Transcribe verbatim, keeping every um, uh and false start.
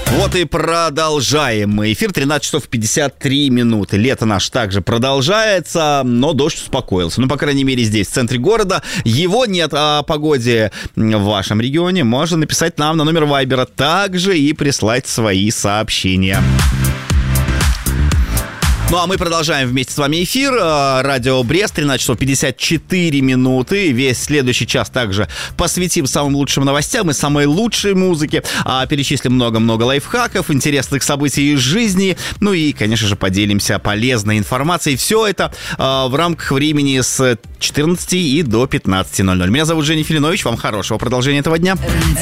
Вот и продолжаем мы эфир. тринадцать часов пятьдесят три минуты. Лето наше также продолжается, но дождь успокоился. Ну, по крайней мере, здесь, в центре города. Его нет. О погоде в вашем регионе можно написать нам на номер Вайбера также и прислать свои сообщения. Ну, а мы продолжаем вместе с вами эфир. Радио Брест, тринадцать часов пятьдесят четыре минуты. Весь следующий час также посвятим самым лучшим новостям и самой лучшей музыке. Перечислим много-много лайфхаков, интересных событий из жизни. Ну и, конечно же, поделимся полезной информацией. Все это в рамках времени с четырнадцати и до пятнадцати ноль ноль. Меня зовут Женя Филинович. Вам хорошего продолжения этого дня.